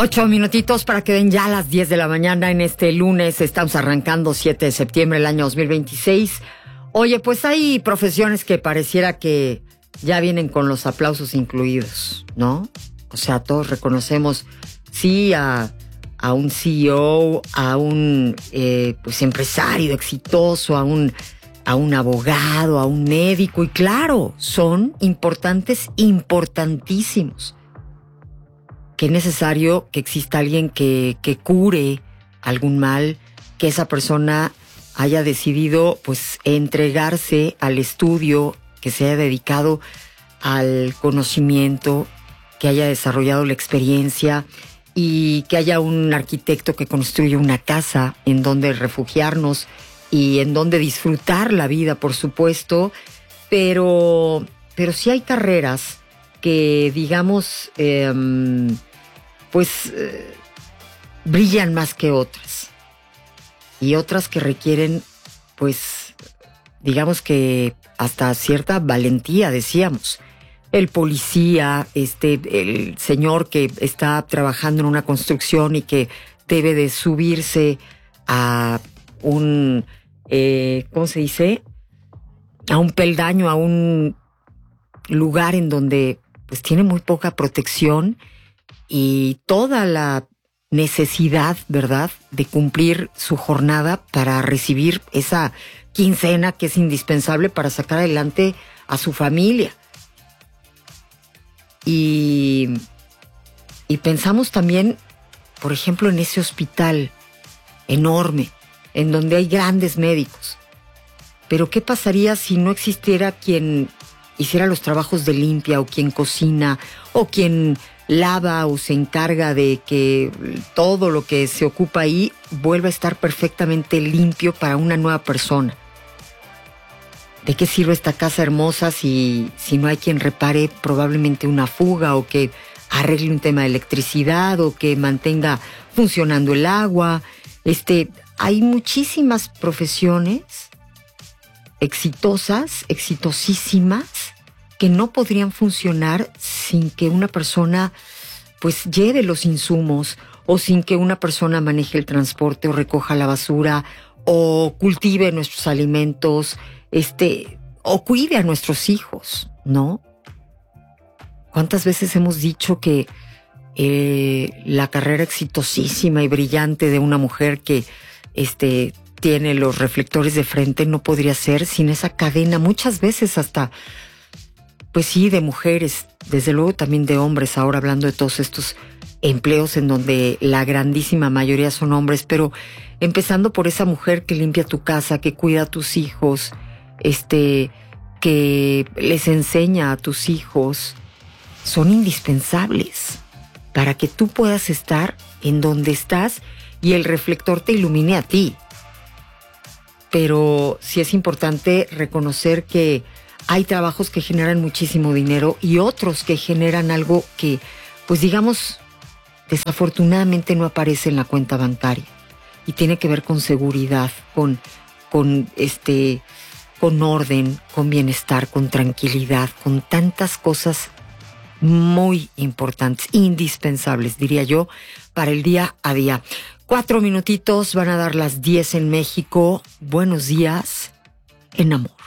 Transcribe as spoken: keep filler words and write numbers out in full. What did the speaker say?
Ocho minutitos para que den ya las diez de la mañana en este lunes. Estamos arrancando siete de septiembre del año dos mil veintiséis. Oye, pues hay profesiones que pareciera que ya vienen con los aplausos incluidos, ¿no? O sea, todos reconocemos, sí, a, a un C E O, a un eh, pues empresario exitoso, a un, a un abogado, a un médico. Y claro, son importantes, importantísimos. Que es necesario que exista alguien que, que cure algún mal, que esa persona haya decidido pues entregarse al estudio, que se haya dedicado al conocimiento, que haya desarrollado la experiencia y que haya un arquitecto que construya una casa en donde refugiarnos y en donde disfrutar la vida, por supuesto, pero, pero sí hay carreras que digamos, eh, pues eh, brillan más que otras. Y otras que requieren, pues, digamos que hasta cierta valentía, decíamos. El policía, este, el señor que está trabajando en una construcción y que debe de subirse a un, eh, ¿cómo se dice? A un peldaño, a un lugar en donde pues tiene muy poca protección y toda la necesidad, ¿verdad?, de cumplir su jornada para recibir esa quincena que es indispensable para sacar adelante a su familia. Y, y pensamos también, por ejemplo, en ese hospital enorme, en donde hay grandes médicos. Pero ¿qué pasaría si no existiera quien hiciera los trabajos de limpia, o quien cocina, o quien lava o se encarga de que todo lo que se ocupa ahí vuelva a estar perfectamente limpio para una nueva persona? ¿De qué sirve esta casa hermosa si, si no hay quien repare probablemente una fuga, o que arregle un tema de electricidad, o que mantenga funcionando el agua? Este, hay muchísimas profesiones exitosas, exitosísimas, que no podrían funcionar sin que una persona pues lleve los insumos, o sin que una persona maneje el transporte, o recoja la basura, o cultive nuestros alimentos, este, o cuide a nuestros hijos, ¿no? ¿Cuántas veces hemos dicho que eh, la carrera exitosísima y brillante de una mujer que este tiene los reflectores de frente no podría ser sin esa cadena, muchas veces hasta, pues sí, de mujeres, desde luego también de hombres, ahora hablando de todos estos empleos en donde la grandísima mayoría son hombres, pero empezando por esa mujer que limpia tu casa, que cuida a tus hijos, este, que les enseña a tus hijos, son indispensables para que tú puedas estar en donde estás y el reflector te ilumine a ti. Pero sí es importante reconocer que hay trabajos que generan muchísimo dinero y otros que generan algo que, pues digamos, desafortunadamente no aparece en la cuenta bancaria. Y tiene que ver con seguridad, con, con, este, con orden, con bienestar, con tranquilidad, con tantas cosas muy importantes, indispensables, diría yo, para el día a día. Cuatro minutitos, van a dar las diez en México. Buenos días, en amor.